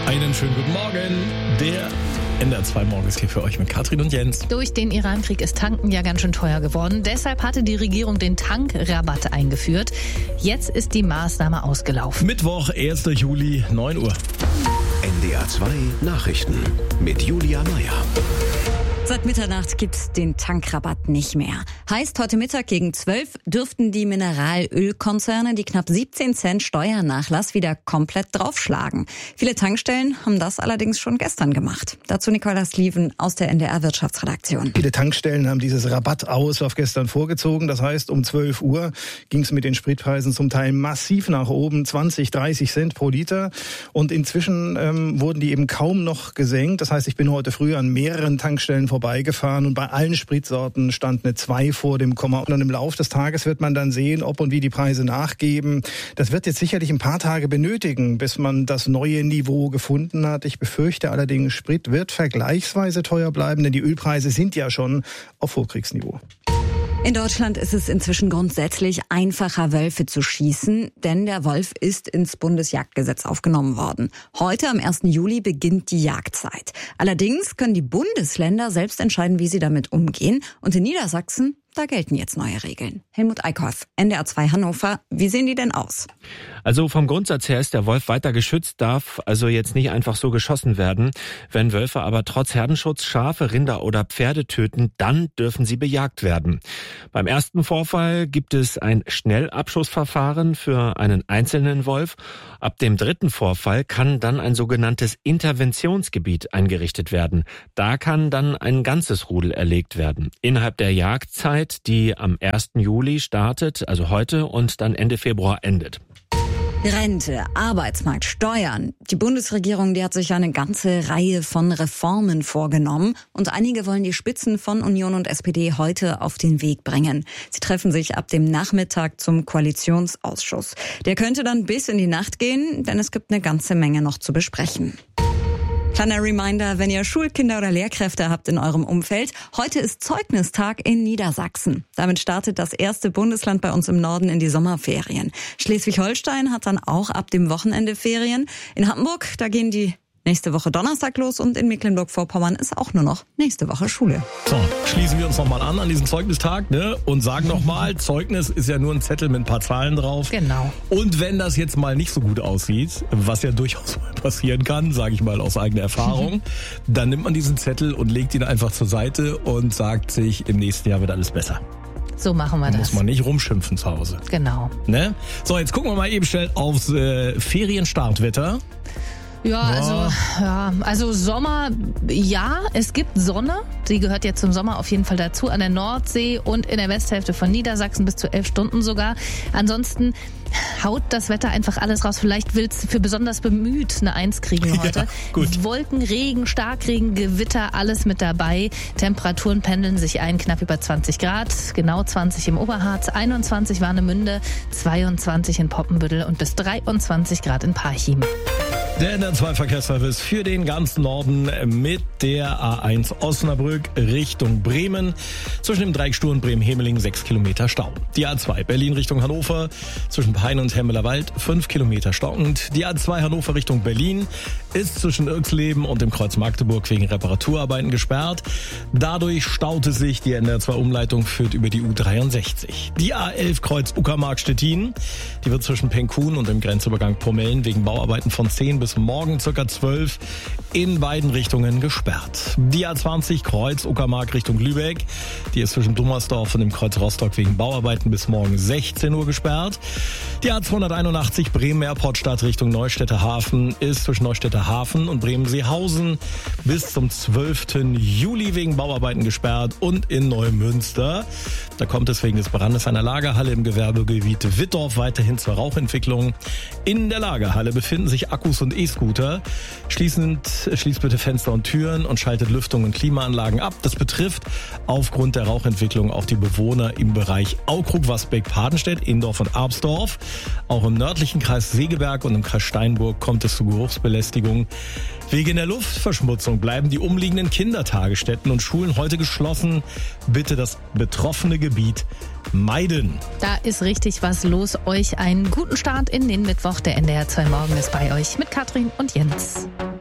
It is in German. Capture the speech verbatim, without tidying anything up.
Einen schönen guten Morgen. Der N D R zwei Morgens hier für euch mit Katrin und Jens. Durch den Irankrieg ist Tanken ja ganz schön teuer geworden. Deshalb hatte die Regierung den Tankrabatt eingeführt. Jetzt ist die Maßnahme ausgelaufen. Mittwoch, erster Juli, neun Uhr. N D R zwei Nachrichten mit Julia Meyer. Seit Mitternacht gibt's den Tankrabatt nicht mehr. Heißt, heute Mittag gegen zwölf dürften die Mineralölkonzerne die knapp siebzehn Cent Steuernachlass wieder komplett draufschlagen. Viele Tankstellen haben das allerdings schon gestern gemacht. Dazu Nicola Sleven aus der N D R Wirtschaftsredaktion. Viele Tankstellen haben dieses Rabatt aus auf gestern vorgezogen. Das heißt, um zwölf Uhr ging's mit den Spritpreisen zum Teil massiv nach oben, zwanzig, dreißig Cent pro Liter. Und inzwischen ähm, wurden die eben kaum noch gesenkt. Das heißt, ich bin heute früh an mehreren Tankstellen vorbeigefahren und bei allen Spritsorten stand eine zwei vor dem Komma. Und dann im Laufe des Tages wird man dann sehen, ob und wie die Preise nachgeben. Das wird jetzt sicherlich ein paar Tage benötigen, bis man das neue Niveau gefunden hat. Ich befürchte allerdings, Sprit wird vergleichsweise teuer bleiben, denn die Ölpreise sind ja schon auf Vorkriegsniveau. In Deutschland ist es inzwischen grundsätzlich einfacher, Wölfe zu schießen, denn der Wolf ist ins Bundesjagdgesetz aufgenommen worden. Heute, am ersten Juli, beginnt die Jagdzeit. Allerdings können die Bundesländer selbst entscheiden, wie sie damit umgehen. Und in Niedersachsen, da gelten jetzt neue Regeln. Helmut Eickhoff, N D R zwei Hannover. Wie sehen die denn aus? Also vom Grundsatz her ist der Wolf weiter geschützt, darf also jetzt nicht einfach so geschossen werden. Wenn Wölfe aber trotz Herdenschutz Schafe, Rinder oder Pferde töten, dann dürfen sie bejagt werden. Beim ersten Vorfall gibt es ein Schnellabschussverfahren für einen einzelnen Wolf. Ab dem dritten Vorfall kann dann ein sogenanntes Interventionsgebiet eingerichtet werden. Da kann dann ein ganzes Rudel erlegt werden. Innerhalb der Jagdzeit, die am ersten Juli startet, also heute, und dann Ende Februar endet. Rente, Arbeitsmarkt, Steuern. Die Bundesregierung, die hat sich ja eine ganze Reihe von Reformen vorgenommen. Und einige wollen die Spitzen von Union und S P D heute auf den Weg bringen. Sie treffen sich ab dem Nachmittag zum Koalitionsausschuss. Der könnte dann bis in die Nacht gehen, denn es gibt eine ganze Menge noch zu besprechen. Kleiner Reminder, wenn ihr Schulkinder oder Lehrkräfte habt in eurem Umfeld. Heute ist Zeugnistag in Niedersachsen. Damit startet das erste Bundesland bei uns im Norden in die Sommerferien. Schleswig-Holstein hat dann auch ab dem Wochenende Ferien. In Hamburg, da gehen die nächste Woche Donnerstag los und in Mecklenburg-Vorpommern ist auch nur noch nächste Woche Schule. So, schließen wir uns nochmal an an diesen Zeugnistag, ne? Und sagen nochmal, Zeugnis ist ja nur ein Zettel mit ein paar Zahlen drauf. Genau. Und wenn das jetzt mal nicht so gut aussieht, was ja durchaus mal passieren kann, sage ich mal aus eigener Erfahrung, dann nimmt man diesen Zettel und legt ihn einfach zur Seite und sagt sich, im nächsten Jahr wird alles besser. So machen wir Da das. muss man nicht rumschimpfen zu Hause. Genau. Ne? So, jetzt gucken wir mal eben schnell aufs äh, Ferienstartwetter. Ja, also, ja, also Sommer, ja, es gibt Sonne. Die gehört jetzt zum Sommer auf jeden Fall dazu. An der Nordsee und in der Westhälfte von Niedersachsen bis zu elf Stunden sogar. Ansonsten haut das Wetter einfach alles raus. Vielleicht willst du für besonders bemüht eine Eins kriegen heute. Ja, gut. Wolken, Regen, Starkregen, Gewitter, alles mit dabei. Temperaturen pendeln sich ein, knapp über zwanzig Grad. Genau zwanzig im Oberharz, einundzwanzig Warnemünde, zweiundzwanzig in Poppenbüttel und bis dreiundzwanzig Grad in Parchim. Der N D R zwei Verkehrsservice für den ganzen Norden mit der A eins Osnabrück Richtung Bremen. Zwischen dem Dreieck Stur und Bremen-Hemeling sechs Kilometer Stau. Die A zwei Berlin Richtung Hannover zwischen Peine und Hemmelerwald fünf Kilometer stockend. Die A zwei Hannover Richtung Berlin ist zwischen Irksleben und dem Kreuz Magdeburg wegen Reparaturarbeiten gesperrt. Dadurch staut es sich. Die N D R zwei Umleitung führt über die U dreiundsechzig. Die A elf Kreuz Uckermark-Stettin. Die wird zwischen Penkun und dem Grenzübergang Pomellen wegen Bauarbeiten von zehn bis morgen ca. zwölf in beiden Richtungen gesperrt. Die A zwanzig Kreuz Uckermark Richtung Lübeck. Die ist zwischen Dummersdorf und dem Kreuz Rostock wegen Bauarbeiten bis morgen sechzehn Uhr gesperrt. Die A zweihunderteinundachtzig Bremen-Airportstadt Richtung Neustädter Hafen ist zwischen Neustädter Hafen und Bremen-Seehausen bis zum zwölften Juli wegen Bauarbeiten gesperrt. Und in Neumünster, da kommt es wegen des Brandes einer Lagerhalle im Gewerbegebiet Wittdorf weiterhin zur Rauchentwicklung. In der Lagerhalle befinden sich Akkus und E-Scooter. Schließend schließt bitte Fenster und Türen und schaltet Lüftung und Klimaanlagen ab. Das betrifft aufgrund der Rauchentwicklung auch die Bewohner im Bereich Aukrug, Wasbeck, Padenstedt, Indorf und Arbsdorf. Auch im nördlichen Kreis Segeberg und im Kreis Steinburg kommt es zu Geruchsbelästigung. Wegen der Luftverschmutzung bleiben die umliegenden Kindertagesstätten und Schulen heute geschlossen. Bitte das betroffene Gebiet meiden. Da ist richtig was los. Euch einen guten Start in den Mittwoch. Der N D R zwei Morgen ist bei euch mit Katrin und Jens.